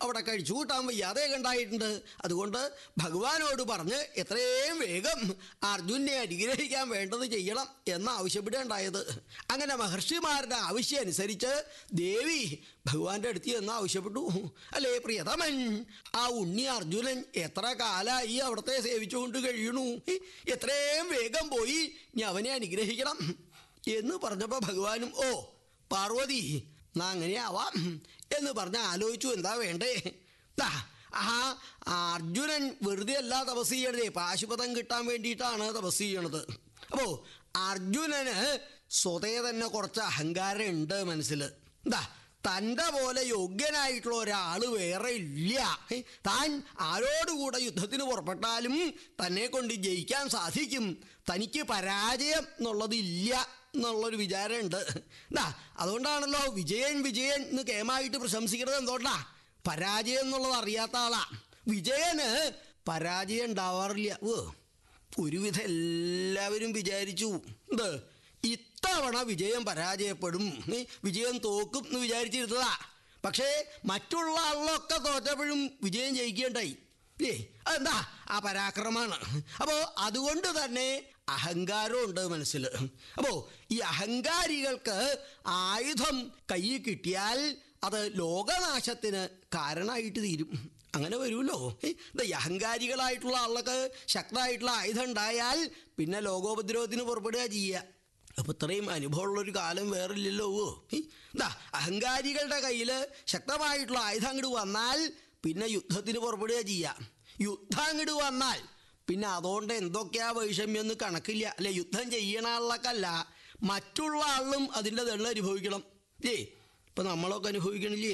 അവിടെ കഴിച്ചു കൂട്ടാൻ വയ്യാതെ കണ്ടായിട്ടുണ്ട്. അതുകൊണ്ട് ഭഗവാനോട് പറഞ്ഞ് എത്രയും വേഗം അർജുനെ അനുഗ്രഹിക്കാൻ വേണ്ടത് ചെയ്യണം എന്ന് ആവശ്യപ്പെടുകയുണ്ടായത്. അങ്ങനെ മഹർഷിമാരുടെ ആവശ്യം അനുസരിച്ച് ദേവി ഭഗവാന്റെ അടുത്ത് എന്ന് ആവശ്യപ്പെട്ടു. അല്ലേ പ്രിയതമൻ, ആ ഉണ്ണി അർജുനൻ എത്ര കാലമായി അവിടത്തെ സേവിച്ചുകൊണ്ട് കഴിയണു, എത്രയും വേഗം പോയി ഇനി അവനെ അനുഗ്രഹിക്കണം എന്ന് പറഞ്ഞപ്പോൾ ഭഗവാനും ഓ പാർവതി എന്നാ അങ്ങനെയാവാം എന്ന് പറഞ്ഞ് ആലോചിച്ചു എന്താ വേണ്ടേ. അർജുനൻ വെറുതെ അല്ല തപസ് ചെയ്യണതേ, പാശുപതം കിട്ടാൻ വേണ്ടിയിട്ടാണ് തപസ് ചെയ്യണത്. അപ്പോൾ അർജുനന് സ്വതേ തന്നെ കുറച്ച് അഹങ്കാരം ഉണ്ട് മനസ്സിൽ. തൻ്റെ പോലെ യോഗ്യനായിട്ടുള്ള ഒരാൾ വേറെ ഇല്ല. താൻ ആരോടുകൂടെ യുദ്ധത്തിന് പുറപ്പെട്ടാലും തന്നെ കൊണ്ട് ജയിക്കാൻ സാധിക്കും, തനിക്ക് പരാജയം എന്നുള്ളതില്ല എന്നുള്ളൊരു വിചാരമുണ്ട്. അതുകൊണ്ടാണല്ലോ വിജയൻ വിജയൻ എന്ന് കേമായിട്ട് പ്രശംസിക്കുന്നത്. എന്തുകൊണ്ടാ? പരാജയം എന്നുള്ളത് അറിയാത്ത ആളാ. വിജയന് പരാജയം ഉണ്ടാവാറില്ല. ഒരുവിധം എല്ലാവരും വിചാരിച്ചു ഇത്തവണ വിജയം പരാജയപ്പെടും, വിജയം തോക്കും എന്ന് വിചാരിച്ചിരുന്നതാ. പക്ഷേ മറ്റുള്ള ആളിലൊക്കെ തോറ്റപ്പോഴും വിജയം ജയിക്കേണ്ടായി. അതെന്താ? ആ പരാക്രമമാണ്. അപ്പോൾ അതുകൊണ്ട് തന്നെ അഹങ്കാരമുണ്ട് മനസ്സിൽ. അപ്പോൾ ഈ അഹങ്കാരികൾക്ക് ആയുധം കയ്യിൽ കിട്ടിയാൽ അത് ലോകനാശത്തിന് കാരണമായിട്ട് തീരും. അങ്ങനെ വരുമല്ലോ. ഈ അഹങ്കാരികളായിട്ടുള്ള ആളുകൾക്ക് ശക്തമായിട്ടുള്ള ആയുധം ഉണ്ടായാൽ പിന്നെ ലോകോപദ്രവത്തിന് പുറപ്പെടുക ചെയ്യുക. അപ്പോൾ ഇത്രയും അനുഭവമുള്ളൊരു കാലം വേറില്ലല്ലോ. അഹങ്കാരികളുടെ കയ്യിൽ ശക്തമായിട്ടുള്ള ആയുധം അങ്ങോട്ട് വന്നാൽ പിന്നെ യുദ്ധത്തിന് പുറപ്പെടുക ചെയ്യുക. യുദ്ധം അങ്ങോട്ട് വന്നാൽ പിന്നെ അതുകൊണ്ട് എന്തൊക്കെയാ വൈഷമ്യം എന്ന് കണക്കില്ല. അല്ലെ, യുദ്ധം ചെയ്യണ ആളിലൊക്കെയല്ല മറ്റുള്ള ആളിലും അതിൻ്റെ ദണ്ണം അനുഭവിക്കണം. ഇപ്പം നമ്മളൊക്കെ അനുഭവിക്കണില്ലേ?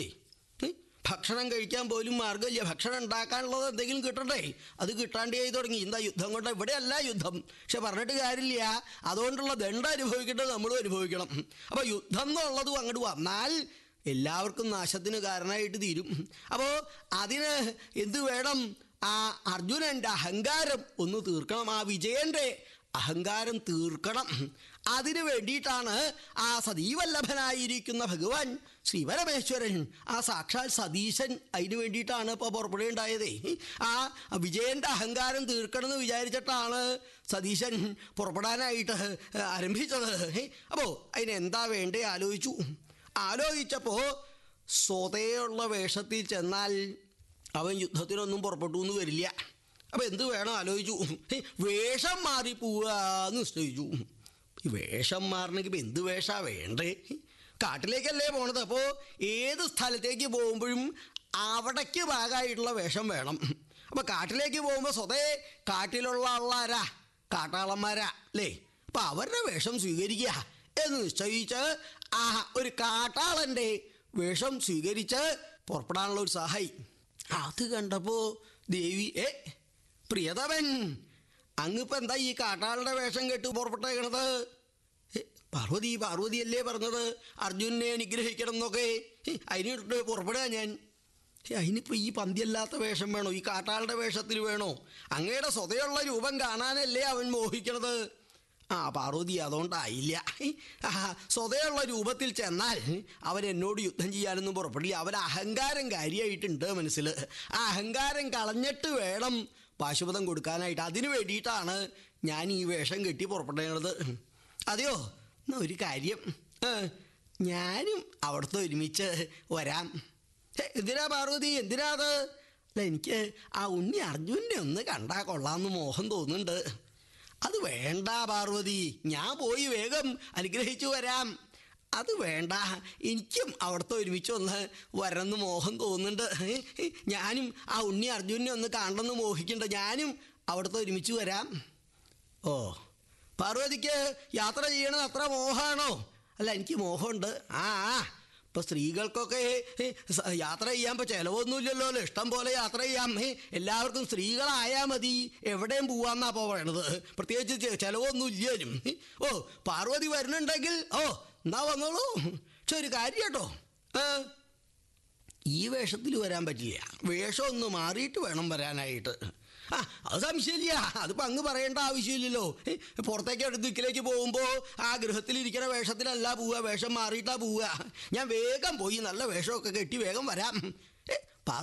ഭക്ഷണം കഴിക്കാൻ പോലും മാർഗ്ഗമില്ല. ഭക്ഷണം ഉണ്ടാക്കാനുള്ളത് എന്തെങ്കിലും കിട്ടണ്ടേ? അത് കിട്ടാണ്ടേ ആയി തുടങ്ങി. എന്താ യുദ്ധം കൊണ്ട്? ഇവിടെയല്ല യുദ്ധം, പക്ഷെ പറഞ്ഞിട്ട് കാര്യമില്ല. അതുകൊണ്ടുള്ള ദണ്ഡം അനുഭവിക്കേണ്ടത് നമ്മളും അനുഭവിക്കണം. അപ്പോൾ യുദ്ധം എന്നുള്ളതും അങ്ങോട്ട് വന്നാൽ എല്ലാവർക്കും നാശത്തിന് കാരണമായിട്ട് തീരും. അപ്പോൾ അതിന് എന്ത് വേണം? ആ അർജുനൻ്റെ അഹങ്കാരം ഒന്ന് തീർക്കണം. ആ വിജയൻ്റെ അഹങ്കാരം തീർക്കണം. അതിനു വേണ്ടിയിട്ടാണ് ആ സതീവല്ലഭനായിരിക്കുന്ന ഭഗവാൻ ശ്രീപരമേശ്വരൻ, ആ സാക്ഷാൽ സതീശൻ, അതിന് വേണ്ടിയിട്ടാണ് ഇപ്പോൾ പുറപ്പെടുകയുണ്ടായത്. ആ വിജയൻ്റെ അഹങ്കാരം തീർക്കണമെന്ന് വിചാരിച്ചിട്ടാണ് സതീശൻ പുറപ്പെടാനായിട്ട് ആരംഭിച്ചത്. അപ്പോൾ അതിനെന്താ വേണ്ടേ ആലോചിച്ചപ്പോൾ സ്വതയുള്ള വേഷത്തിൽ ചെന്നാൽ അവൻ യുദ്ധത്തിനൊന്നും പുറപ്പെട്ടു എന്ന് വരില്ല. അപ്പോൾ എന്ത് വേണം ആലോചിച്ചു. വേഷം മാറി പോവാന്ന് നിശ്ചയിച്ചു. ഈ വേഷം മാറണമെങ്കിൽ ഇപ്പം എന്ത് വേഷമാണ് വേണ്ടേ? കാട്ടിലേക്കല്ലേ പോണത്. അപ്പോൾ ഏത് സ്ഥലത്തേക്ക് പോകുമ്പോഴും അവിടേക്ക് ഭാഗമായിട്ടുള്ള വേഷം വേണം. അപ്പോൾ കാട്ടിലേക്ക് പോകുമ്പോൾ സ്വതേ കാട്ടിലുള്ള ആളാരാ? കാട്ടാളന്മാരാ അല്ലേ? അപ്പോൾ അവരുടെ വേഷം സ്വീകരിക്കുക എന്ന് നിശ്ചയിച്ച് ഒരു കാട്ടാളൻ്റെ വേഷം സ്വീകരിച്ച് പുറപ്പെടാനുള്ള ഒരു സഹായി. അത് കണ്ടപ്പോൾ ദേവി പ്രിയതമൻ, അങ്ങിപ്പോൾ എന്താ ഈ കാട്ടാളുടെ വേഷം കെട്ട് പുറപ്പെട്ടേക്കണത്? പാർവതിയല്ലേ പറഞ്ഞത് അർജുനെ അനുഗ്രഹിക്കണം എന്നൊക്കെ. അതിനിട്ട് പുറപ്പെടുക ഞാൻ. അതിനിപ്പോൾ ഈ പന്തിയല്ലാത്ത വേഷം വേണോ? ഈ കാട്ടാളുടെ വേഷത്തിൽ വേണോ? അങ്ങയുടെ സ്വതയുള്ള രൂപം കാണാനല്ലേ അവൻ മോഹിക്കണത്. പാർവതി അതുകൊണ്ടായില്ല. സ്വതയുള്ള രൂപത്തിൽ ചെന്നാൽ അവൻ എന്നോട് യുദ്ധം ചെയ്യാനൊന്നും പുറപ്പെടില്ല. അവൻ അഹങ്കാരം കാര്യമായിട്ടുണ്ട് മനസ്സിൽ. ആ അഹങ്കാരം കളഞ്ഞിട്ട് വേണം പാശുപതം കൊടുക്കാനായിട്ട്. അതിനു വേണ്ടിയിട്ടാണ് ഞാൻ ഈ വേഷം കെട്ടി പുറപ്പെടേണ്ടത്. അതെയോ? എന്നാൽ ഒരു കാര്യം, ഞാനും അവിടുത്തെ ഒരുമിച്ച് വരാം. എന്തിനാ പാർവതി, എന്തിനാ അത്? അല്ല, എനിക്ക് ആ ഉണ്ണി അർജുനെ ഒന്ന് കണ്ടാൽ കൊള്ളാമെന്ന് മോഹം തോന്നുന്നുണ്ട്. അത് വേണ്ട പാർവതി, ഞാൻ പോയി വേഗം അനുഗ്രഹിച്ചു വരാം. അത് വേണ്ട, എനിക്കും അവിടുത്തെ ഒരുമിച്ച് ഒന്ന് വരണമെന്ന് മോഹം തോന്നുന്നുണ്ട്. ഞാനും ആ ഉണ്ണി അർജുനെ ഒന്ന് കാണണമെന്ന് മോഹിക്കണ്ട. ഞാനും അവിടുത്തെ ഒരുമിച്ച് വരാം. പാർവതിക്ക് യാത്ര ചെയ്യണത് അത്ര മോഹമാണോ? അല്ല, എനിക്ക് മോഹമുണ്ട്. ഇപ്പോൾ സ്ത്രീകൾക്കൊക്കെ യാത്ര ചെയ്യാൻ ഇപ്പോൾ ചിലവൊന്നുമില്ലല്ലോ. ഇഷ്ടം പോലെ യാത്ര ചെയ്യാം. എല്ലാവർക്കും സ്ത്രീകളായാൽ മതി, എവിടെയും പോവാന്നാ ഇപ്പോൾ പറയണത്. പ്രത്യേകിച്ച് ചിലവൊന്നും ഇല്ലേലും. പാർവതി വരുന്നുണ്ടെങ്കിൽ എന്നാ വന്നോളൂ. പക്ഷെ ഒരു കാര്യം കേട്ടോ, ഈ വേഷത്തിൽ വരാൻ പറ്റില്ല. വേഷം ഒന്ന് മാറിയിട്ട് വേണം വരാനായിട്ട്. അത് സംശയമില്ല. അതിപ്പോൾ അങ്ങ് പറയേണ്ട ആവശ്യമില്ലല്ലോ. പുറത്തേക്ക് അടുത്തേക്കിലേക്ക് പോകുമ്പോൾ ആ ഗൃഹത്തിലിരിക്കുന്ന വേഷത്തിലല്ല പോവുക, വേഷം മാറിയിട്ടാണ് പോവുക. ഞാൻ വേഗം പോയി നല്ല വേഷമൊക്കെ കെട്ടി വേഗം വരാം.